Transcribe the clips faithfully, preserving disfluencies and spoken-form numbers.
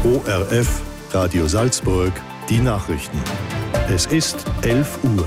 O R F, Radio Salzburg, die Nachrichten. Es ist elf Uhr.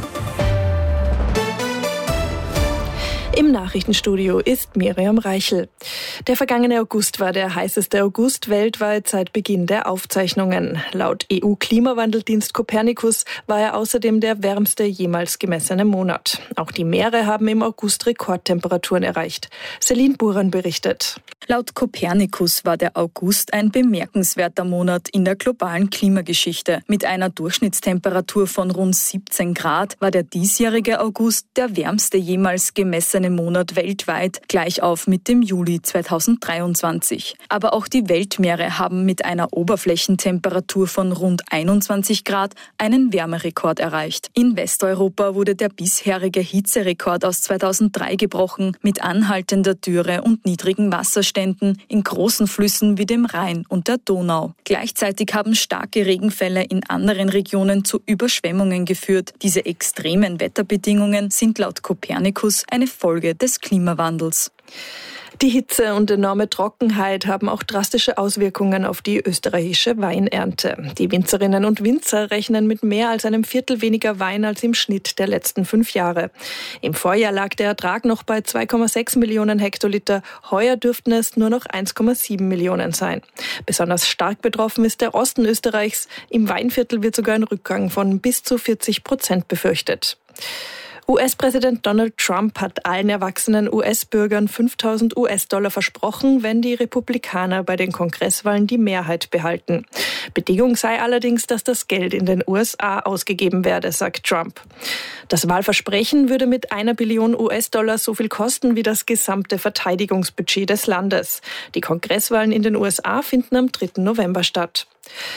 Im Nachrichtenstudio ist Miriam Reichel. Der vergangene August war der heißeste August weltweit seit Beginn der Aufzeichnungen. Laut E U-Klimawandeldienst Copernicus war er außerdem der wärmste jemals gemessene Monat. Auch die Meere haben im August Rekordtemperaturen erreicht. Celine Buran berichtet. Laut Copernicus war der August ein bemerkenswerter Monat in der globalen Klimageschichte. Mit einer Durchschnittstemperatur von rund siebzehn Grad war der diesjährige August der wärmste jemals gemessene Monat weltweit, gleich auf mit dem Juli zweitausenddreiundzwanzig. Aber auch die Weltmeere haben mit einer Oberflächentemperatur von rund einundzwanzig Grad einen Wärmerekord erreicht. In Westeuropa wurde der bisherige Hitzerekord aus zweitausenddrei gebrochen, mit anhaltender Dürre und niedrigen Wasserständen in großen Flüssen wie dem Rhein und der Donau. Gleichzeitig haben starke Regenfälle in anderen Regionen zu Überschwemmungen geführt. Diese extremen Wetterbedingungen sind laut Copernicus eine Folge des Klimawandels. Die Hitze und enorme Trockenheit haben auch drastische Auswirkungen auf die österreichische Weinernte. Die Winzerinnen und Winzer rechnen mit mehr als einem Viertel weniger Wein als im Schnitt der letzten fünf Jahre. Im Vorjahr lag der Ertrag noch bei zwei Komma sechs Millionen Hektoliter. Heuer dürften es nur noch eins Komma sieben Millionen sein. Besonders stark betroffen ist der Osten Österreichs. Im Weinviertel wird sogar ein Rückgang von bis zu vierzig Prozent befürchtet. U S-Präsident Donald Trump hat allen erwachsenen U S-Bürgern fünftausend U S-Dollar versprochen, wenn die Republikaner bei den Kongresswahlen die Mehrheit behalten. Bedingung sei allerdings, dass das Geld in den U S A ausgegeben werde, sagt Trump. Das Wahlversprechen würde mit einer Billion U S-Dollar so viel kosten wie das gesamte Verteidigungsbudget des Landes. Die Kongresswahlen in den U S A finden am dritten November statt.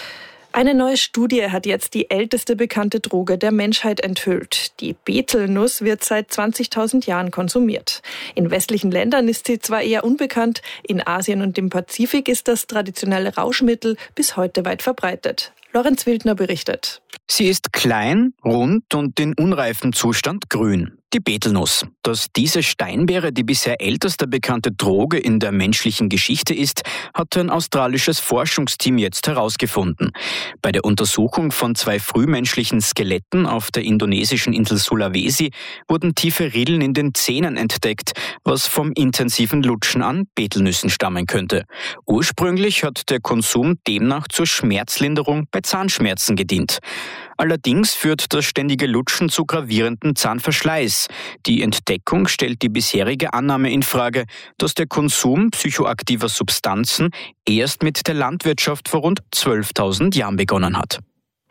Eine neue Studie hat jetzt die älteste bekannte Droge der Menschheit enthüllt. Die Betelnuss wird seit zwanzigtausend Jahren konsumiert. In westlichen Ländern ist sie zwar eher unbekannt, in Asien und im Pazifik ist das traditionelle Rauschmittel bis heute weit verbreitet. Lorenz Wildner berichtet. Sie ist klein, rund und in unreifem Zustand grün. Die Betelnuss. Dass diese Steinbeere die bisher älteste bekannte Droge in der menschlichen Geschichte ist, hat ein australisches Forschungsteam jetzt herausgefunden. Bei der Untersuchung von zwei frühmenschlichen Skeletten auf der indonesischen Insel Sulawesi wurden tiefe Rillen in den Zähnen entdeckt, was vom intensiven Lutschen an Betelnüssen stammen könnte. Ursprünglich hat der Konsum demnach zur Schmerzlinderung bei Zahnschmerzen gedient. Allerdings führt das ständige Lutschen zu gravierendem Zahnverschleiß. Die Entdeckung stellt die bisherige Annahme in Frage, dass der Konsum psychoaktiver Substanzen erst mit der Landwirtschaft vor rund zwölftausend Jahren begonnen hat.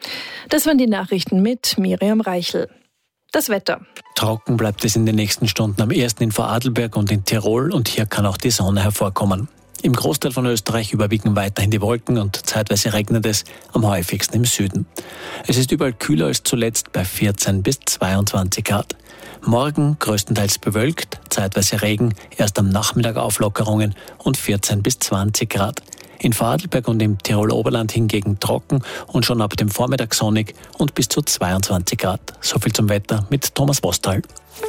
Das waren die Nachrichten mit Miriam Reichel. Das Wetter. Trocken bleibt es in den nächsten Stunden am ersten in Vorarlberg und in Tirol und hier kann auch die Sonne hervorkommen. Im Großteil von Österreich überwiegen weiterhin die Wolken und zeitweise regnet es, am häufigsten im Süden. Es ist überall kühler als zuletzt bei vierzehn bis zweiundzwanzig Grad. Morgen größtenteils bewölkt, zeitweise Regen, erst am Nachmittag Auflockerungen und vierzehn bis zwanzig Grad. In Vorarlberg und im Tirol-Oberland hingegen trocken und schon ab dem Vormittag sonnig und bis zu zweiundzwanzig Grad. Soviel zum Wetter mit Thomas Bostal.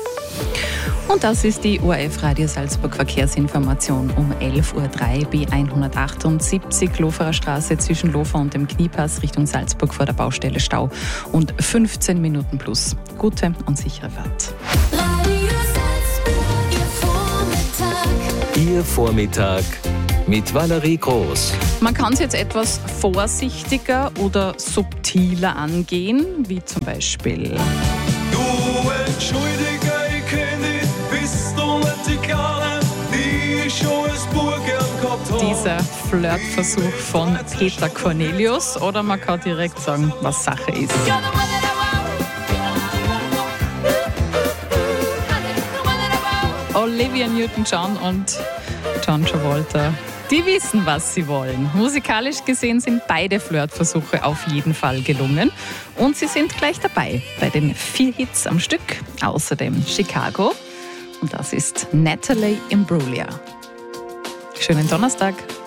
Und das ist die O R F Radio Salzburg Verkehrsinformation um elf Uhr drei B hundertachtundsiebzig Loferer Straße zwischen Lofer und dem Kniepass Richtung Salzburg vor der Baustelle Stau und fünfzehn Minuten plus. Gute und sichere Fahrt. Radio Salzburg, Ihr Vormittag. Ihr Vormittag mit Valerie Groß. Man kann es jetzt etwas vorsichtiger oder subtiler angehen, wie zum Beispiel: Du entschuldige, ich kenn dich, bist du nicht die Kleine, die ich schon als Bub gern gehabt hab. Dieser Flirtversuch von Peter Cornelius, oder man kann direkt sagen, was Sache ist. Olivia Newton-John und John Travolta, die wissen, was sie wollen. Musikalisch gesehen sind beide Flirtversuche auf jeden Fall gelungen. Und sie sind gleich dabei bei den vier Hits am Stück. Außerdem Chicago. Und das ist Natalie Imbruglia. Schönen Donnerstag.